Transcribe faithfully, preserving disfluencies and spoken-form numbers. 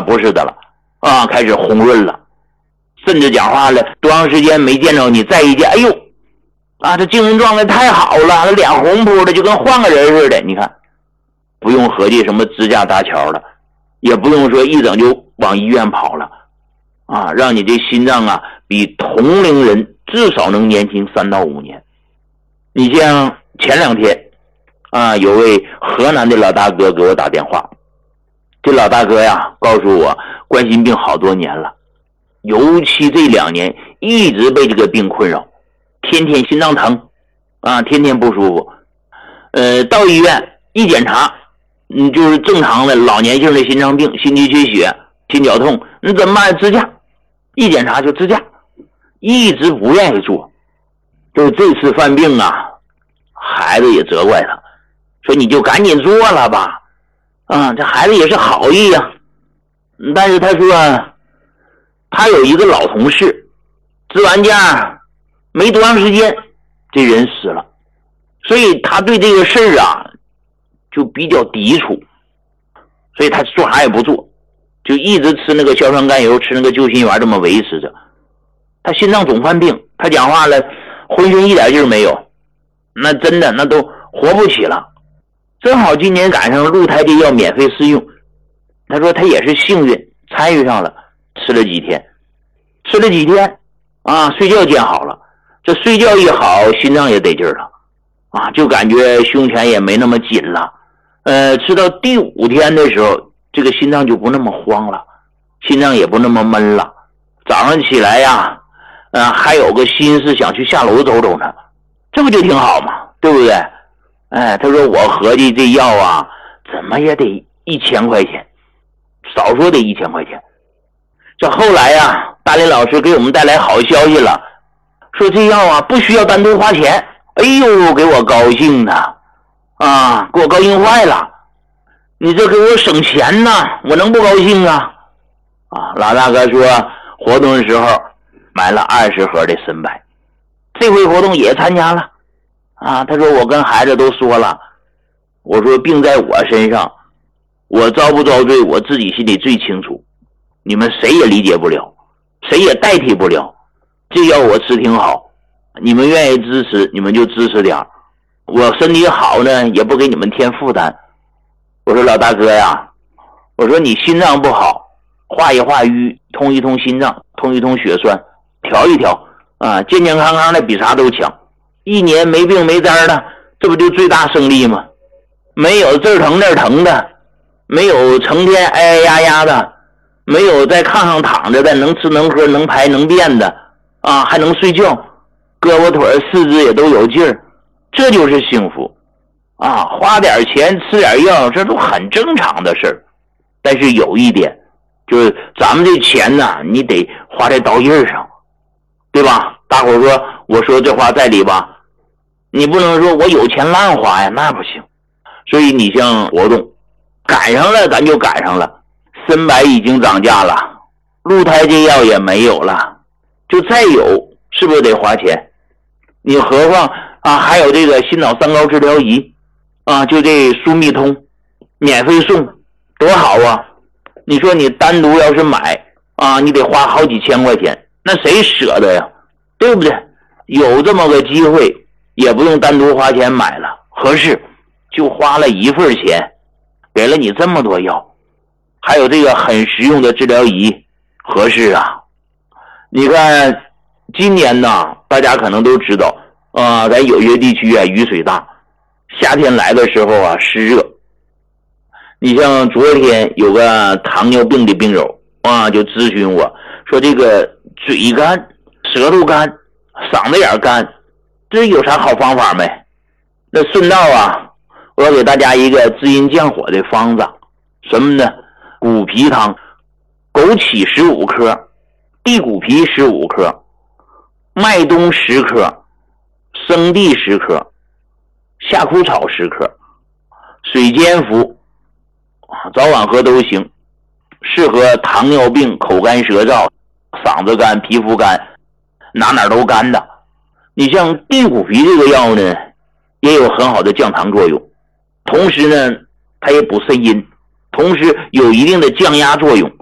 不是的了啊，开始红润了，甚至讲话了，多长时间没见着你，再一见，哎呦啊，这精神状态太好了，脸红扑的就跟换个人似的。你看，不用合计什么支架搭桥了，也不用说一整就往医院跑了啊，让你这心脏啊比同龄人至少能年轻三到五年。你像前两天啊，有位河南的老大哥给我打电话，这老大哥呀告诉我冠心病好多年了，尤其这两年一直被这个病困扰，天天心脏疼啊，天天不舒服。呃，到医院一检查，嗯，就是正常的老年性的心脏病，心肌缺血，心绞痛，你怎么办？支架，一检查就支架，一直不愿意做。就是这次犯病啊，孩子也责怪他，说你就赶紧做了吧，啊，这孩子也是好意呀、啊。但是他说他有一个老同事，支完架没多长时间，这人死了，所以他对这个事儿啊就比较抵触，所以他做啥也不做，就一直吃那个硝酸甘油，吃那个救心丸，这么维持着。他心脏总犯病，他讲话了浑身一点劲儿没有，那真的那都活不起了。正好今年赶上鹿胎这药免费试用，他说他也是幸运参与上了，吃了几天，吃了几天啊，睡觉见好了，这睡觉一好，心脏也得劲儿了啊，就感觉胸前也没那么紧了。呃，吃到第五天的时候，这个心脏就不那么慌了，心脏也不那么闷了。早上起来呀，呃，还有个心思想去下楼走走呢，这不就挺好嘛，对不对？哎，他说我合计这药啊，怎么也得一千块钱，少说得一千块钱。这后来呀，大林老师给我们带来好消息了，说这药啊不需要单独花钱。哎呦，给我高兴的啊，给我高兴坏了！你这给我省钱呐，我能不高兴啊？啊，老大哥说活动的时候买了二十盒的参白，这回活动也参加了啊。他说我跟孩子都说了，我说病在我身上，我遭不遭罪我自己心里最清楚，你们谁也理解不了，谁也代替不了。这药我吃挺好，你们愿意支持你们就支持点，我身体好呢也不给你们添负担。我说老大哥呀，我说你心脏不好，化一化瘀，通一通心脏，通一通血栓，调一调啊，健健康康的比啥都强。一年没病没灾的，这不就最大胜利吗？没有这儿疼那儿疼的，没有成天哎哎呀呀的，没有在炕上躺着的，能吃能喝能排能便的啊，还能睡觉，胳膊腿四肢也都有劲儿，这就是幸福啊！花点钱吃点药，这都很正常的事儿。但是有一点，就是咱们这钱呢，你得花在刀印上，对吧？大伙说，我说这话在理吧？你不能说我有钱乱花呀，那不行。所以你像活动赶上了，咱就赶上了。参白已经涨价了，鹿胎这药也没有了，就再有是不是得花钱？你何况啊，还有这个心脑三高治疗仪啊，就这舒密通免费送，多好啊！你说你单独要是买啊，你得花好几千块钱，那谁舍得呀？对不对？有这么个机会，也不用单独花钱买了，合适就花了一份钱，给了你这么多药，还有这个很实用的治疗仪，合适啊！你看今年呢，大家可能都知道啊，咱有些地区啊雨水大，夏天来的时候啊湿热。你像昨天有个糖尿病的病友啊，就咨询我说这个嘴干、舌头干、嗓子眼干，这有啥好方法没？那顺道啊，我要给大家一个滋阴降火的方子，什么呢？骨皮汤，枸杞十五克，地骨皮十五克，麦冬十克，生地十克，夏枯草十克，水煎服，早晚喝都行，适合糖尿病、口干舌燥、嗓子干、皮肤干，哪哪都干的。你像地骨皮这个药呢，也有很好的降糖作用，同时呢它也补肾阴，同时有一定的降压作用。